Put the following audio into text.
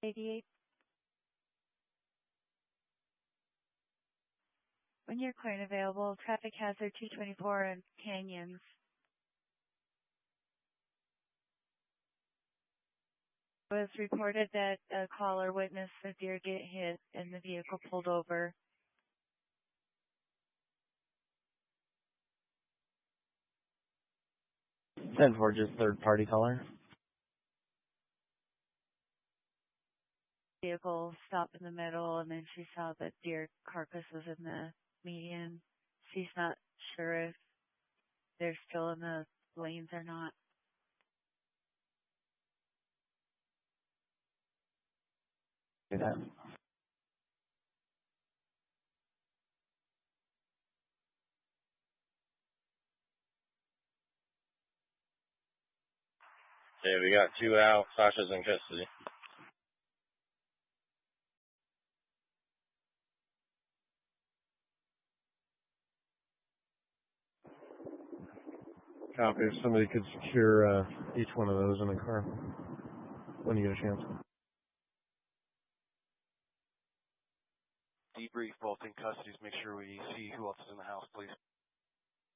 88. When you're clear and available, traffic hazard 224 and Canyons. It was reported that a caller witnessed a deer get hit and the vehicle pulled over. Send for just third-party caller. Vehicle stopped in the middle, and then she saw the deer carcass was in the median. She's not sure if they're still in the lanes or not. Do that. Yeah, we got 2 out. Sasha's in custody. Copy. If somebody could secure each one of those in a car when you get a chance. Debrief both in custody. Make sure we see who else is in the house, please.